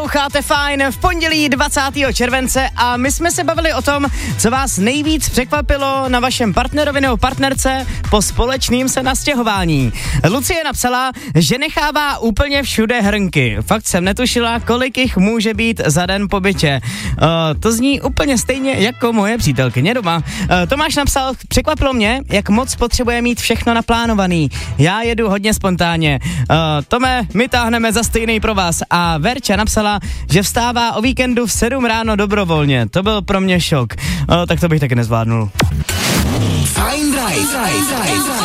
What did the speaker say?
Posloucháte Fajn v pondělí 20. července a my jsme se bavili o tom, co vás nejvíc překvapilo na vašem partnerovi nebo partnerce po společným se nastěhování. Lucie napsala, že nechává úplně všude hrnky. Fakt jsem netušila, kolik jich může být za den po bytě. To zní úplně stejně jako moje přítelkyně doma. Tomáš napsal, překvapilo mě, jak moc potřebuje mít všechno naplánovaný. Já jedu hodně spontánně. Tome, my táhneme za stejný pro vás. A Verča napsala, že vstává o víkendu v 7 ráno dobrovolně. To byl pro mě šok. Tak to bych taky nezvládnul. Fajn Drive.